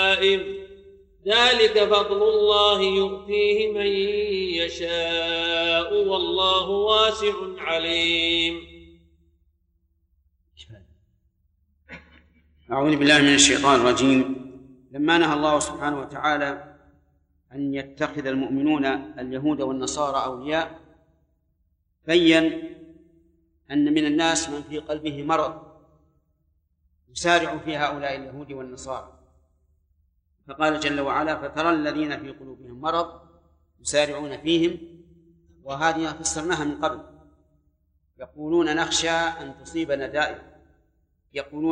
البهائم ذلك فضل الله يؤتيه من يشاء والله واسع عليم. أعوذ بالله من الشيطان الرجيم. لما نهى الله سبحانه وتعالى أن يتخذ المؤمنون اليهود والنصارى أولياء بين أن من الناس من في قلبه مرض يسارع في هؤلاء اليهود والنصارى، فقال جل وعلا فترى الذين في قلوبهم مرض يسارعون فيهم، وهذه فسرناها من قبل، يقولون نخشى أن تصيبنا دائرة، يقولون